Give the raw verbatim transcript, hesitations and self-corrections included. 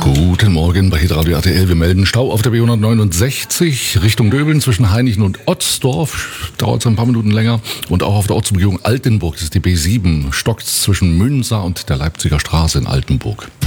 Guten Morgen bei Hitradio R T L. Wir melden Stau auf der B hundertneunundsechzig Richtung Döbeln zwischen Hainichen und Otzdorf. Dauert es ein paar Minuten länger. Und auch auf der Ortsumgehung Altenburg, das ist die B sieben, stockt zwischen Münster und der Leipziger Straße in Altenburg.